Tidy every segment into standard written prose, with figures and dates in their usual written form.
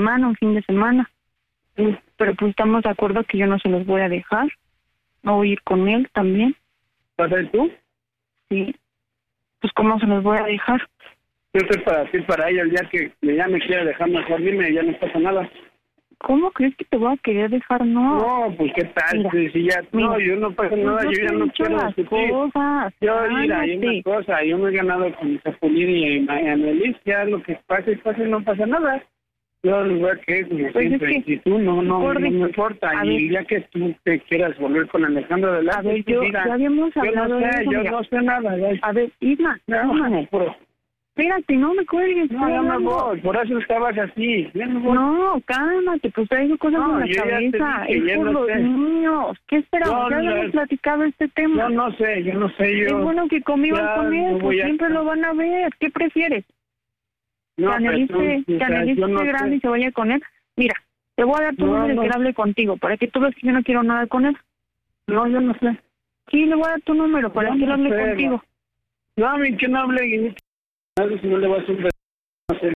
semana, un fin de semana. Pero pues estamos de acuerdo que yo no se los voy a dejar. No voy a ir con él también. ¿Vas a ir tú? Sí. Pues ¿cómo se los voy a dejar? Yo estoy para ti, para ella, el día que ya me quiera dejar mejor, dime, ya no pasa nada. ¿Cómo crees que te voy a querer dejar? No. No, pues qué tal, Mira, si ya, mira, no, yo no pasa nada, pues yo ya no quiero las discutir. cosas. Yo, mira, hay una Cálmate. cosa, yo me he ganado con Zapolín y Anelis, ya lo que pase, no pasa nada. Yo lo voy a querer como Pues siempre, es que, si tú no me importa, a y ver, el día que tú te quieras volver con Alejandro adelante, a ver, pues yo mira, ya habíamos hablado de eso. yo Mira. no sé nada, ya. A ver, Isma, No, pero, espérate, no me cuelgues. no, estoy ya me hablando. voy, por eso estabas así, ya me voy. No, cálmate, pues traigo cosas No, en yo la ya te cabeza. dije, Es ya por no los sé. niños. ¿Qué esperamos? No, Ya no, habíamos platicado este tema. Yo no sé, yo... Es bueno que convivan ya con él, no pues voy a- siempre lo van a ver. ¿Qué prefieres? No, ¿Que analice yo no grande sé. y se vaya con él? Mira, te voy a dar tu número que él hable contigo, para que tú veas que yo no quiero nada con él. No, yo no sé. Sí, le voy a dar tu número para Yo que él no hable sé, contigo. No, a mí que no hable y ni si no le voy a hacer un no sé.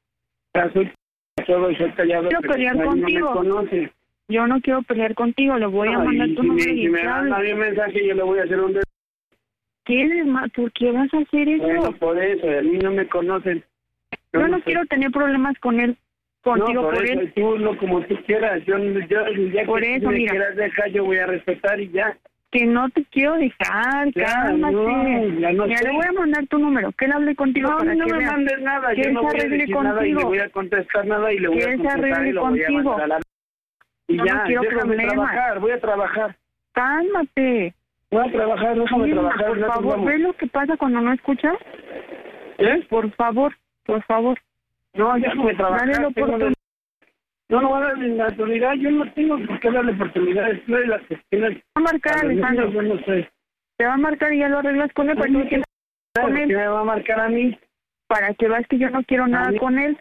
Ya soy todo y soy callado. Quiero pero pelear nadie contigo. No me conoce. Yo no quiero pelear contigo, le voy a No, mandar y tu si número si me que dan a hable. mí un mensaje, yo le voy a hacer un... ¿Quieres más? ¿Por qué vas a hacer eso? Bueno, por eso, a mí no me conocen. Yo no sé. quiero tener problemas con él, contigo No, por eso, él. tú lo como tú quieras. Yo el día Por que eso, tú me mira. quieras dejar, yo voy a respetar y ya. Que no te quiero dejar, Ya, cálmate. no, ya no Mira, sé. le voy a mandar tu número, que él hable contigo No, para no que me veas. mandes nada, Que yo él no se voy a arregle decir nada y le contigo. voy a contestar nada y le voy Que a él se contestar y arregle lo voy a contigo. mandar a la... Y Yo ya, no quiero déjame problemas. trabajar, voy a trabajar. Cálmate. Voy a trabajar, déjame Isma, trabajar. por no te favor, vamos. ¿ves lo que pasa cuando no escuchas? Por favor, por favor. No, déjame trabajar. Dale la tengo oportunidad. No, no voy a darle la oportunidad, yo no tengo por qué darle oportunidades. Tú eres la que tienes... Va a marcar, a los Alejandro. niños, yo no sé. Te va a marcar y ya lo arreglas con él. Para No, que, con ¿qué él, me va a marcar a mí? para que veas que yo no quiero nada mí. con él.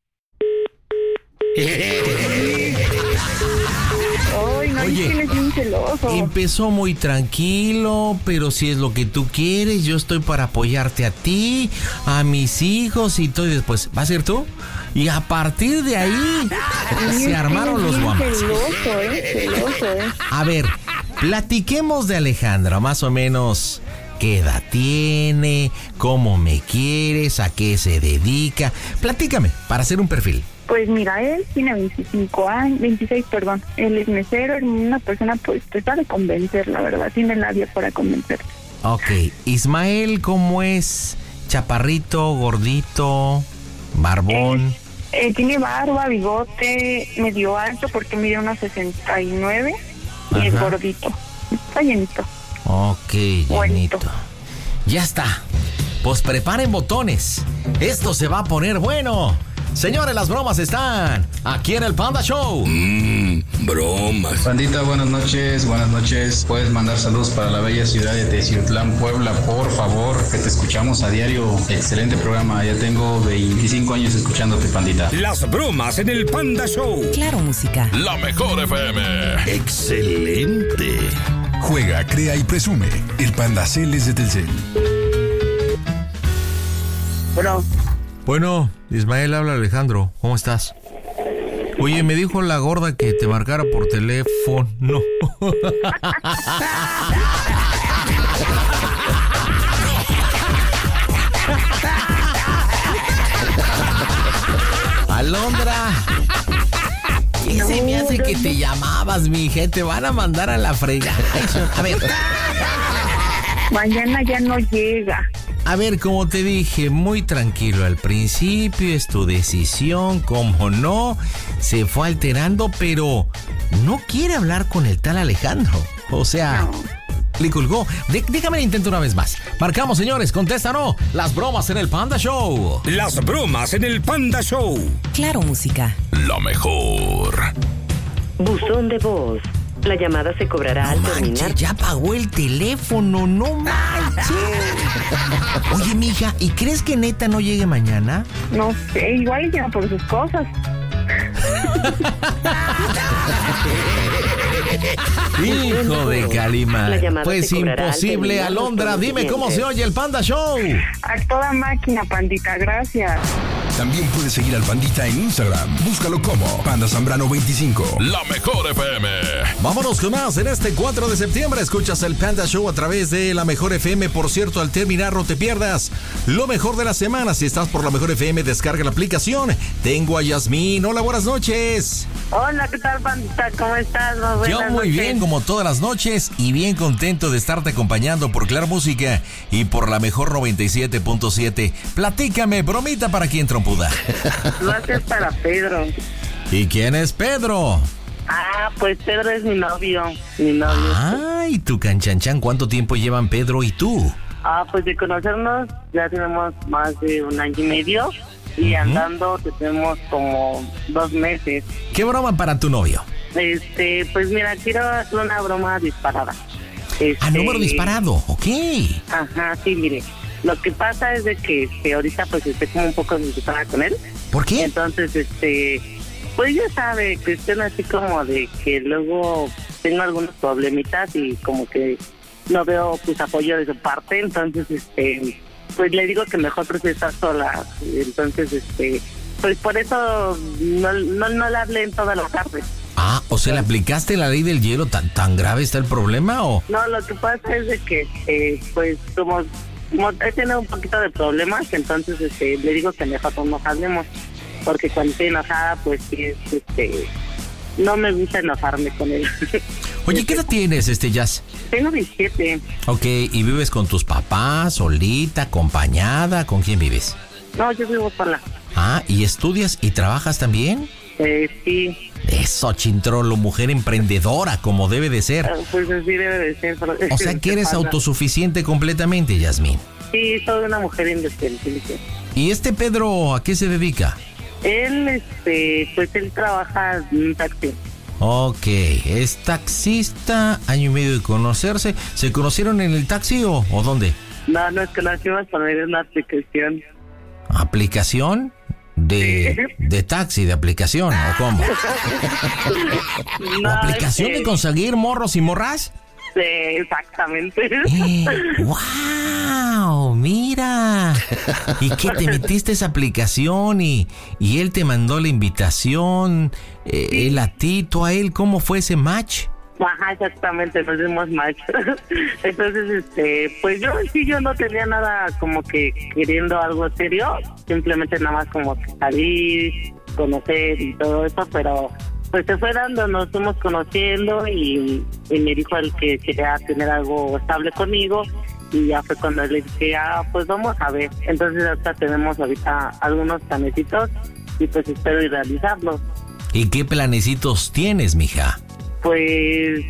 Ay, no, Oye, es que él es bien celoso. Empezó muy tranquilo, pero si es lo que tú quieres, yo estoy para apoyarte a ti, a mis hijos y todo. Y después, ¿va a ser tú? Y a partir de ahí se armaron los guamas. Celoso. A ver, platiquemos de Alejandra, más o menos. ¿Qué edad tiene? ¿Cómo me quieres? ¿A qué se dedica? Platícame, para hacer un perfil. Pues mira, él tiene 25 años, 26, perdón. Él es mesero, es una persona, pues, te sabe convencer, la verdad. Tiene labia para convencer. Ok, Ismael, ¿cómo es? ¿Chaparrito, gordito, barbón? Tiene barba, bigote, medio alto, porque mide unos 69. Y Ajá. es gordito. Está llenito. Ok, Bonito. llenito. Ya está. Pues preparen botones. Esto se va a poner bueno. Señores, las bromas están aquí en el Panda Show. Bromas. Pandita, buenas noches. Puedes mandar saludos para la bella ciudad de Teciutlán, Puebla, por favor, que te escuchamos a diario. Excelente programa, ya tengo 25 años escuchándote, Pandita. Las bromas en el Panda Show. Claro, música. La mejor FM. Excelente. Juega, crea y presume. El Panda Cel es de Telcel. Bueno, Ismael, habla Alejandro. ¿Cómo estás? Oye, me dijo la gorda que te marcara por teléfono. Alondra. ¿Qué se me hace que te llamabas, mija? Te van a mandar a la fregada. A ver. Mañana ya no llega. A ver, como te dije, muy tranquilo al principio, es tu decisión, como no, se fue alterando, pero no quiere hablar con el tal Alejandro. O sea, le colgó. Déjame el intento una vez más. Marcamos, señores, contesta no. Las bromas en el Panda Show. Las bromas en el Panda Show. Claro, música. Lo mejor. Buzón de voz. La llamada se cobrará al terminar. Manches, ya pagó el teléfono, no manches. Oye, mija, ¿y crees que neta no llegue mañana? No sé, igual llega por sus cosas. Hijo de Calima. La llamada Pues se cobrará al imposible, terminar los Alondra. tonos Dime cómo se siguientes. oye el Panda Show. A toda máquina, pandita, gracias. También puedes seguir al Pandita en Instagram. Búscalo como Panda Zambrano 25. La Mejor FM. Vámonos con más. En este 4 de septiembre escuchas el Panda Show a través de La Mejor FM. Por cierto, al terminar no te pierdas lo mejor de la semana. Si estás por La Mejor FM, descarga la aplicación. Tengo a Yasmín. Hola, buenas noches. Hola, ¿qué tal, Pandita? ¿Cómo estás? Yo muy bien, como todas las noches, y bien contento de estarte acompañando por Claro Música y por La Mejor 97.7. Platícame, bromita para quien trompuda. Gracias para Pedro. ¿Y quién es Pedro? Pues Pedro es mi novio. Ay, tu canchanchan, ¿cuánto tiempo llevan Pedro y tú? Pues de conocernos ya tenemos más de 1 año y medio. Y andando tenemos como 2 meses. ¿Qué broma para tu novio? Pues mira, quiero hacer una broma disparada. Número disparado, ok. Ajá, sí, mire. Lo que pasa es de que ahorita pues estoy como un poco disgustada con él. ¿Por qué? Entonces, pues ya sabe que estoy así como de que luego tengo algunos problemitas y como que no veo pues apoyo de su parte. Entonces, pues le digo que mejor prefiero estar sola. Entonces, pues por eso no le hablé en toda la tarde. O sea, ¿le aplicaste la ley del hielo? ¿Tan grave está el problema o...? No, lo que pasa es de que, pues, como he tenido un poquito de problemas, entonces, le digo que mejor no nos hablemos, porque cuando estoy enojada, pues, sí, no me gusta enojarme con él. Oye, ¿qué edad tienes, Jazz? Tengo 17. Ok, ¿y vives con tus papás, solita, acompañada? ¿Con quién vives? No, yo vivo sola. ¿Y estudias y trabajas también? Sí. Eso, Chintrolo, mujer emprendedora, como debe de ser. Pues así debe de ser. O sea, que eres autosuficiente completamente, Yasmín. Sí, soy una mujer independiente. ¿Y Pedro a qué se dedica? Él, pues él trabaja en un taxi. Ok, es taxista, 1 año y medio de conocerse. ¿Se conocieron en el taxi o dónde? No, nos conocimos por medio de una aplicación. ¿Aplicación? De taxi, de aplicación, ¿o cómo? No, ¿aplicación de conseguir morros y morras? Sí, exactamente. ¡Wow! ¡Mira! ¿Y qué te metiste esa aplicación y él te mandó la invitación? ¿Él a ti, tú a él? ¿Cómo fue ese match? Ajá, exactamente, nos dimos match. Entonces, pues yo no tenía nada como que queriendo algo serio, simplemente nada más como que salir, conocer y todo eso, pero pues se fue dando, nos fuimos conociendo y me dijo él que quería tener algo estable conmigo y ya fue cuando le dije, pues vamos a ver. Entonces hasta tenemos ahorita algunos planecitos y pues espero realizarlos. ¿Y qué planecitos tienes, mija? Pues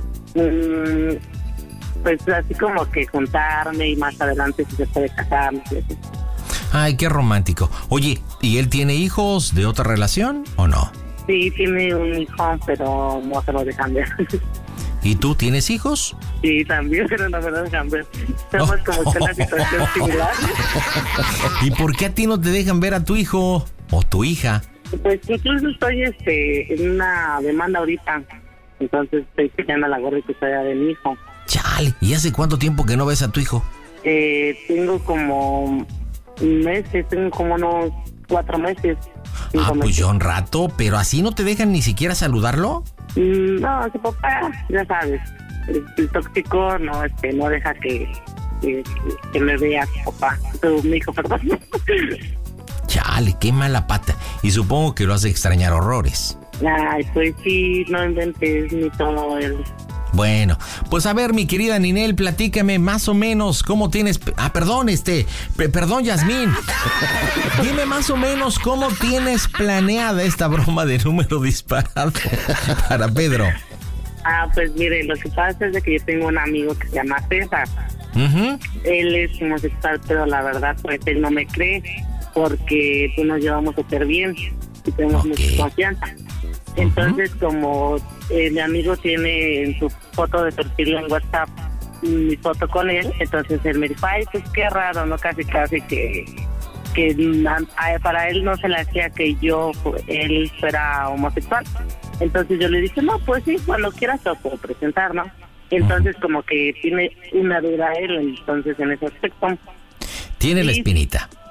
así como que juntarme y más adelante si se puede casar. Ay, qué romántico. Oye, ¿y él tiene hijos de otra relación o no? Sí, tiene un hijo, pero no se lo dejan ver. ¿Y tú tienes hijos? Sí, también, pero no me lo dejan ver. Estamos como que en una situación similar. ¿Y por qué a ti no te dejan ver a tu hijo o tu hija? Pues incluso estoy en una demanda ahorita. Entonces estoy peleando la gorra y custodia de mi hijo. Chale, ¿y hace cuánto tiempo que no ves a tu hijo? Tengo como meses, tengo como unos 4 meses. Pues ya un rato, pero así no te dejan ni siquiera saludarlo. No, su papá, ya sabes, el tóxico no deja que me vea su papá, mi hijo, perdón. Chale, qué mala pata. Y supongo que lo hace extrañar horrores. Ay, pues sí, no inventes ni todo él. Bueno, pues a ver, mi querida Ninel, platícame más o menos cómo tienes... perdón, perdón, Yasmín. Dime más o menos cómo tienes planeada esta broma de número disparado para Pedro. Pues mire, lo que pasa es de que yo tengo un amigo que se llama César. Él es homosexual, pero la verdad, pues él no me cree porque pues, nos llevamos súper bien y tenemos mucha confianza. Entonces, como mi amigo tiene en su foto de perfil en WhatsApp mi foto con él, entonces él me dijo, ay, pues qué raro, ¿no? Casi que para él no se le hacía que él fuera homosexual. Entonces yo le dije, no, pues sí, cuando quieras te lo puedo presentar, ¿no? Entonces como que tiene una duda él, entonces en ese aspecto. Tiene la espinita.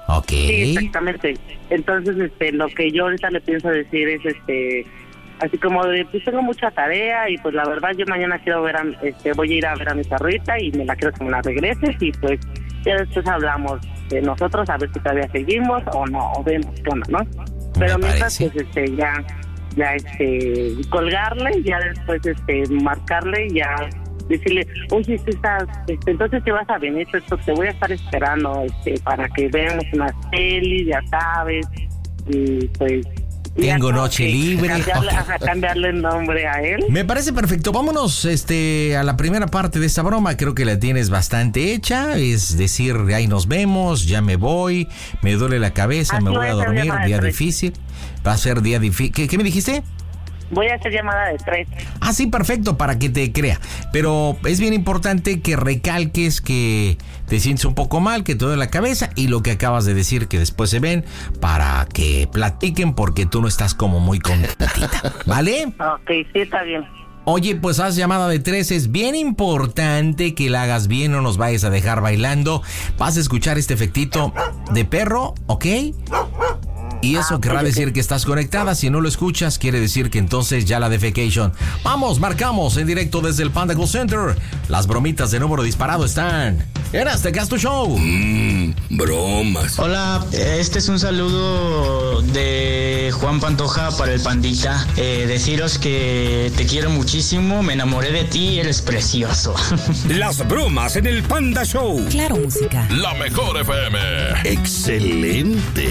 Ok. Sí, exactamente. Entonces, lo que yo ahorita le pienso decir es, así como de, pues tengo mucha tarea y pues la verdad yo mañana quiero ver voy a ir a ver a mi perrita y me la quiero que me la regreses y pues ya después hablamos de nosotros a ver si todavía seguimos o no, o vemos qué onda, ¿no? Pero mientras pues ya colgarle, ya después marcarle y ya decirle, oye, entonces te vas a venir, pues te voy a estar esperando para que veamos una peli, ya sabes, y pues tengo noche libre. Cambiarle el nombre a él. Me parece perfecto. Vámonos a la primera parte de esta broma. Creo que la tienes bastante hecha. Es decir, ahí nos vemos, ya me voy, me duele la cabeza, me voy a dormir, día difícil. Va a ser día difícil. ¿Qué me dijiste? Voy a hacer llamada de 3. Ah, sí, perfecto, para que te crea. Pero es bien importante que recalques que te sientes un poco mal, que te duele la cabeza y lo que acabas de decir, que después se ven para que platiquen porque tú no estás como muy contentita, ¿vale? Ok, sí, está bien. Oye, pues haz llamada de 3. Es bien importante que la hagas bien, no nos vayas a dejar bailando. Vas a escuchar este efectito de perro, ¿ok? Y eso querrá decir que estás conectada. Si no lo escuchas, quiere decir que entonces ya la defecation. Vamos, marcamos en directo desde el Panda Call Center. Las bromitas de número disparado están en este Casto Show. Bromas. Hola, este es un saludo de Juan Pantoja para el Pandita. Deciros que te quiero muchísimo, me enamoré de ti, eres precioso. Las bromas en el Panda Show. Claro, música. La mejor FM. Excelente.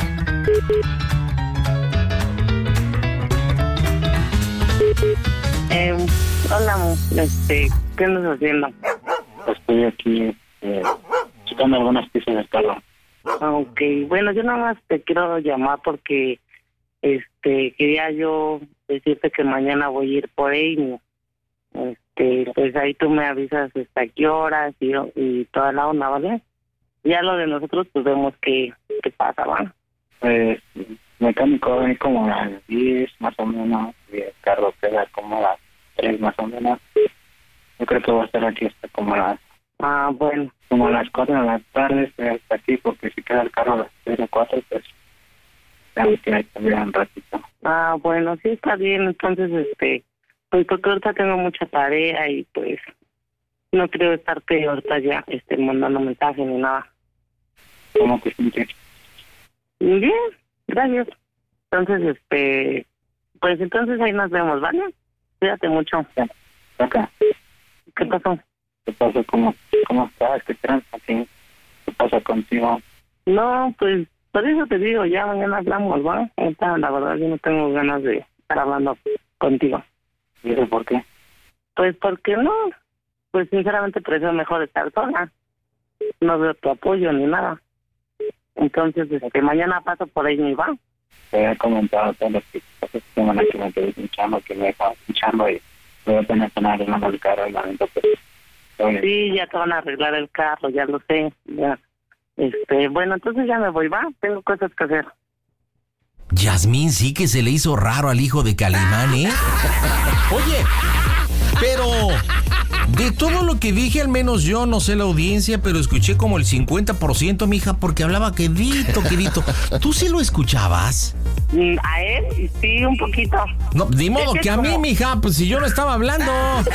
Hola, ¿qué andas haciendo? Estoy aquí checando algunas piezas del carro. Ok, bueno, yo nada más te quiero llamar porque quería yo decirte que mañana voy a ir por Amy. Pues ahí tú me avisas hasta qué horas y toda la onda, ¿vale? Ya lo de nosotros pues vemos qué pasa, ¿va? Pues mecánico va a venir como a las 10 más o menos y el carro queda como a las 3 más o menos. Yo creo que voy a estar aquí hasta como a las bueno, como a las 4 de la tarde estoy hasta aquí porque si queda el carro a las 3 o 4 pues ya me tiene que cambiar un ratito. Bueno, sí está bien, entonces pues porque ahorita tengo mucha tarea y pues no creo estarte ahorita ya mandando mensajes ni nada. ¿Cómo que sientes? Bien, gracias. Entonces, pues entonces ahí nos vemos, ¿vale? Cuídate mucho. Ya. Acá. ¿Qué pasó? ¿Qué pasó? ¿Cómo estás? ¿Qué tranza? ¿Qué pasa contigo? No, pues por eso te digo, ya mañana hablamos, ¿va? Ahorita, la verdad, yo no tengo ganas de estar hablando contigo. ¿Y eso por qué? Pues porque no. Pues sinceramente prefiero mejor estar sola. No veo tu apoyo ni nada. Entonces, mañana paso por ahí, ¿va? Te había comentado todas las cosas que me quedé pinchando, que me estaba pinchando y luego apenas están arreglando el carro y lamento pues. Sí, ya te van a arreglar el carro, ya lo sé. Ya. Bueno, entonces ya me voy, ¿va? Tengo cosas que hacer. Yasmín sí que se le hizo raro al hijo de Calimán, ¿eh? Oye, pero de todo lo que dije, al menos yo, no sé la audiencia, pero escuché como el 50%, mija, porque hablaba quedito. ¿Tú sí lo escuchabas? A él, sí, un poquito. No, de modo que a mí, mija, pues si yo no estaba hablando.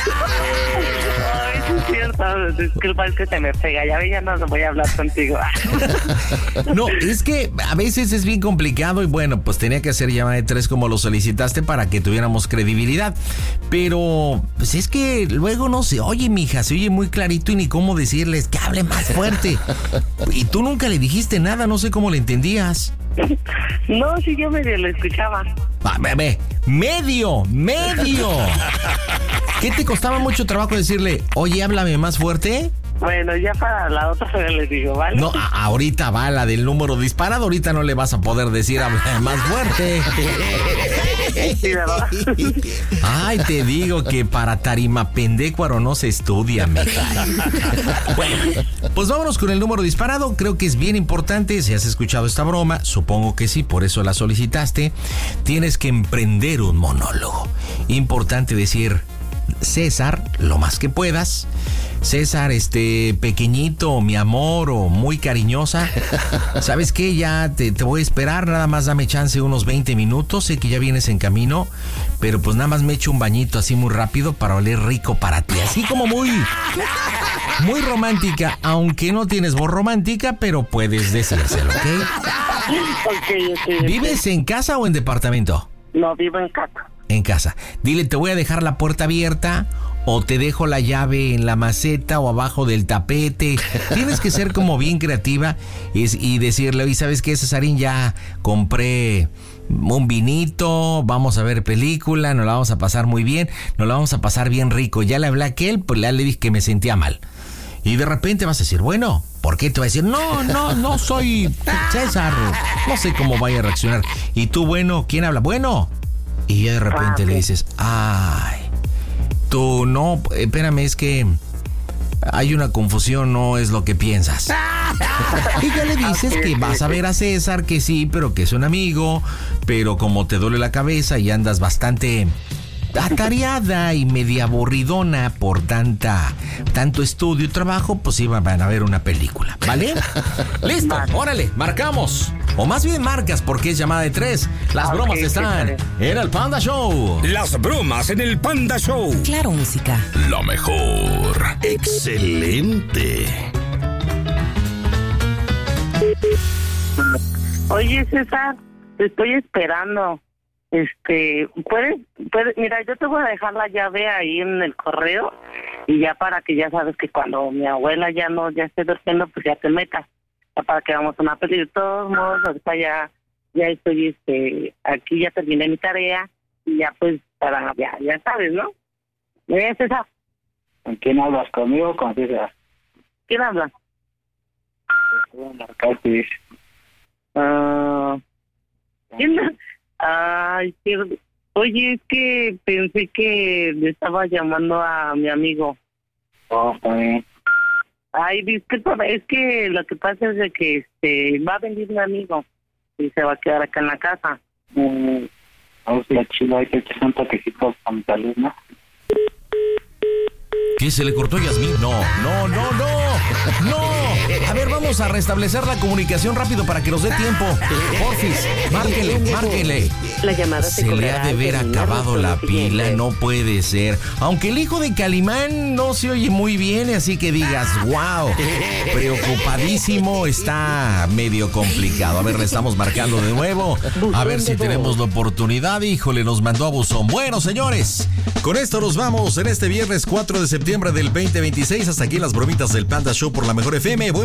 Ay, es cierto, disculpa, es que se me pega, ya no voy a hablar contigo. No, es que a veces es bien complicado y bueno, pues tenía que hacer llamada de 3 como lo solicitaste para que tuviéramos credibilidad. Pero, pues es que luego no se oye, mija, se oye muy clarito y ni cómo decirles que hable más fuerte. Y tú nunca le dijiste nada, no sé cómo le entendías. No, sí, yo medio lo escuchaba. ¡Medio! ¿Qué te costaba mucho trabajo decirle, oye, háblame más fuerte? Bueno, ya para la otra les digo, ¿vale? No, ahorita va la del número disparado, ahorita no le vas a poder decir háblame más fuerte. Sí, ¿verdad? Ay, te digo que para Tarimapendecuaro no se estudia, mija. Bueno, pues vámonos con el número disparado. Creo que es bien importante. Si has escuchado esta broma, supongo que sí, por eso la solicitaste. Tienes que emprender un monólogo. Importante decir, César, lo más que puedas. César, pequeñito, mi amor, o muy cariñosa, ¿sabes qué? Ya te voy a esperar, nada más dame chance unos 20 minutos, sé que ya vienes en camino, pero pues nada más me echo un bañito así muy rápido para oler rico para ti, así como muy romántica, aunque no tienes voz romántica, pero puedes decírselo, ¿ok? Ok. ¿Vives en casa o en departamento? No, vivo en casa. En casa. Dile, te voy a dejar la puerta abierta o te dejo la llave en la maceta o abajo del tapete. Tienes que ser como bien creativa y decirle, oye, ¿sabes qué, Cesarín? Ya compré un vinito, vamos a ver película, nos la vamos a pasar muy bien, nos la vamos a pasar bien rico. Ya le hablé a aquel, pues ya le dije que me sentía mal. Y de repente vas a decir, bueno, ¿por qué? Te va a decir, no soy César, no sé cómo vaya a reaccionar. Y tú, bueno, ¿quién habla? Bueno. Y ya de repente le dices, ay, tú no, espérame, es que hay una confusión, no es lo que piensas. Y ya le dices que vas a ver a César, que sí, pero que es un amigo, pero como te duele la cabeza y andas bastante atareada y media aburridona por tanto estudio y trabajo, pues iban a ver una película, ¿vale? Listo, órale, marcamos. O más bien marcas porque es llamada de 3. Las bromas están en el Panda Show. Las bromas en el Panda Show. Claro, música. Lo mejor. Excelente. Oye, César, te estoy esperando. ¿puedes? Mira, yo te voy a dejar la llave ahí en el correo y ya para que ya sabes que cuando mi abuela ya esté durmiendo, pues ya te metas. Ya para que vamos a una película. De todos modos, ahorita ya estoy, aquí ya terminé mi tarea y ya pues ya sabes, ¿no? César. ¿Con quién hablas? ¿Conmigo o con César? ¿Quién habla? ¿Quién? Ay, oye, es que pensé que le estaba llamando a mi amigo. Oh, está bien. Ay, discúlpame, es que lo que pasa es de que va a venir mi amigo y se va a quedar acá en la casa. Vamos a chido, hay que echar un toquecito con mi salud, ¿no? ¿Qué, se le cortó Yasmín? No. A ver, vamos a restablecer la comunicación rápido para que nos dé tiempo. Porfis, márquenle. La llamada se le ha de ver acabado la pila, no puede ser. Aunque el hijo de Calimán no se oye muy bien, así que digas, wow, preocupadísimo, está medio complicado. A ver, le estamos marcando de nuevo. A ver si tenemos la oportunidad. Híjole, nos mandó a buzón. Bueno, señores, con esto nos vamos en este viernes 4 de septiembre del 2026. Hasta aquí las bromitas del Panda Show por la Mejor FM.